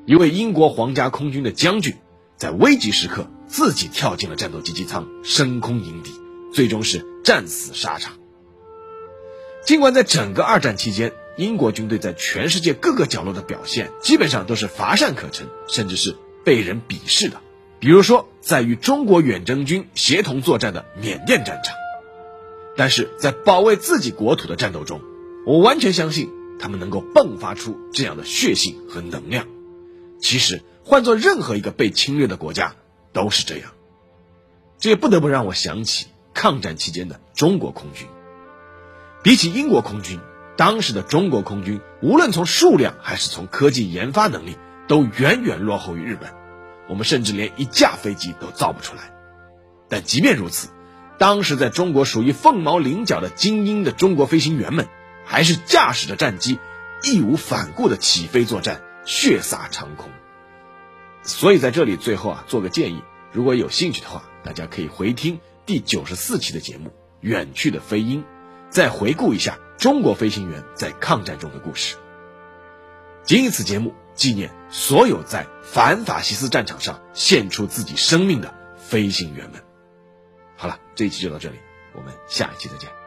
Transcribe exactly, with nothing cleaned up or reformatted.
一位英国皇家空军的将军，在危急时刻自己跳进了战斗机机舱，升空迎敌，最终是战死沙场。尽管在整个二战期间，英国军队在全世界各个角落的表现基本上都是乏善可陈，甚至是被人鄙视的。比如说在与中国远征军协同作战的缅甸战场，但是在保卫自己国土的战斗中，我完全相信他们能够迸发出这样的血性和能量。其实换做任何一个被侵略的国家都是这样。这也不得不让我想起抗战期间的中国空军。比起英国空军，当时的中国空军无论从数量还是从科技研发能力都远远落后于日本，我们甚至连一架飞机都造不出来。但即便如此，当时在中国属于凤毛麟角的精英的中国飞行员们，还是驾驶着战机义无反顾的起飞作战，血洒长空。所以在这里最后啊，做个建议，如果有兴趣的话，大家可以回听第九十四期的节目《远去的飞鹰》，再回顾一下中国飞行员在抗战中的故事。谨以此节目纪念所有在反法西斯战场上献出自己生命的飞行员们。好了，这一期就到这里，我们下一期再见。